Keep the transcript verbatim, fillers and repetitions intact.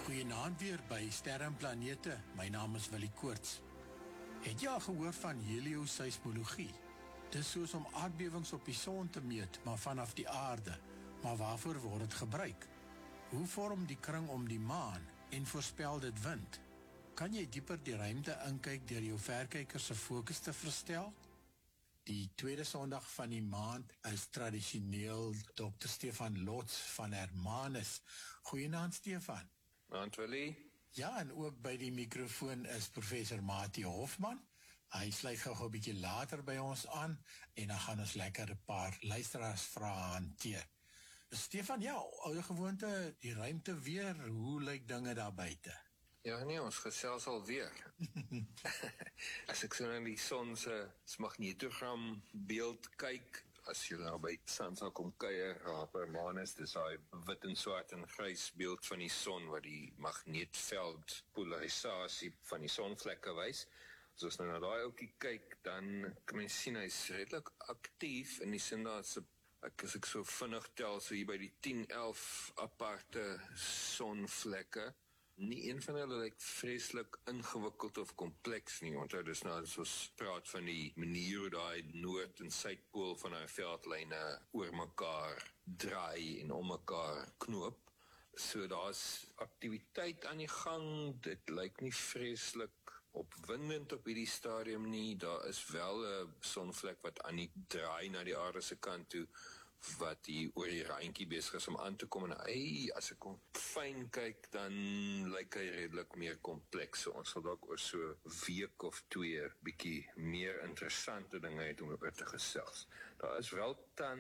Goeienaand weer by Sterre en Planete. My naam is Willie Koorts. Het jy al gehoor van helioseismologie? Dis soos om aardbewings op die son te meet, maar vanaf die aarde. Maar waarvoor word het gebruik? Hoe vorm die kring om die maan en voorspel dit wind? Kan jy dieper die ruimte inkyk deur jou verkyker se fokus te verstel? Die tweede Sondag van die maand is tradisioneel dokter Stefan Lots van Hermanus. Goeienaand Stefan. Naand Willie. Ja, en ook by die microfoon is professor Mati Hofman. Hy sluit gou 'n bietjie later by ons aan en dan gaan ons lekker 'n paar luisteraarsvrae hanteer. Stefan, ja, oude gewoonte, die ruimte weer, hoe lyk dinge daar buite? Ja nee, ons gesels alweer. As ek so na die son se magnetogram beeld kyk, as jy nou by Sansa kom kuier, Hermanus, dis hy wit en swart en grys beeld van die son, wat die magneetveld polarisasie van die sonvlekke wys. As ons nou na daai ouetjie kyk, dan kan mens sien hy's redelik aktief, in die sin dat se ek as ek so vinnig tel, so hier by die tien, elf aparte sonvlekke. Nie een van hulle lyk vreeslik ingewikkeld of kompleks nie, want dis nou as ons praat van die manier hoe daai noord- en suidpool van daai veldlyne oor mekaar draai en om mekaar knoop. So daar's aktiwiteit aan die gang, dit lyk nie vreeslik opwindend op hierdie stadium nie, daar is wel 'n sonvlek wat aan die draai na die aarde se kant toe, wat hier oor die randjie besig is om aan te kom, en hey, as ek kom fyn kyk, dan lyk hy redelik meer kompleks, so ons sal dalk oor so 'n week of twee bietjie meer interessante dinge het om oor te gesels. Daar is wel tans